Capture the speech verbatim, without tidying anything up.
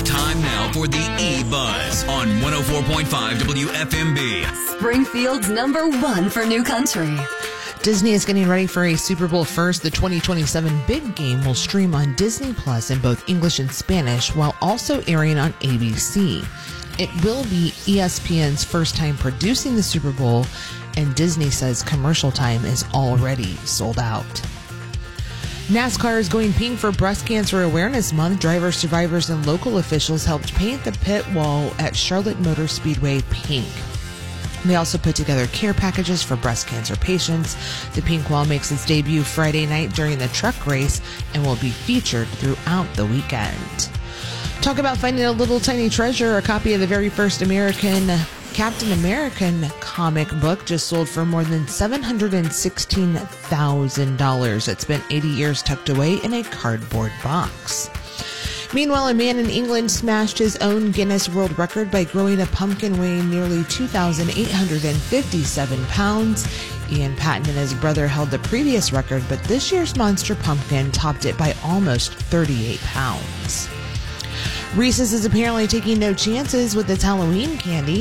Time now for the E-Buzz on one oh four point five W F M B. Springfield's number one for new country. Disney is getting ready for a Super Bowl first. The twenty twenty-seven Big Game will stream on Disney Plus in both English and Spanish, while also airing on A B C. It will be E S P N's first time producing the Super Bowl, and Disney says commercial time is already sold out. NASCAR is going pink for Breast Cancer Awareness Month. Drivers, survivors, and local officials helped paint the pit wall at Charlotte Motor Speedway pink. They also put together care packages for breast cancer patients. The pink wall makes its debut Friday night during the truck race and will be featured throughout the weekend. Talk about finding a little tiny treasure. A copy of the very first American Captain American comic book just sold for more than seven hundred sixteen thousand dollars. It's been eighty years tucked away in a cardboard box. Meanwhile, a man in England smashed his own Guinness World Record by growing a pumpkin weighing nearly two thousand eight hundred fifty-seven pounds. Ian Patton and his brother held the previous record, but this year's monster pumpkin topped it by almost thirty-eight pounds. Reese's is apparently taking no chances with its Halloween candy.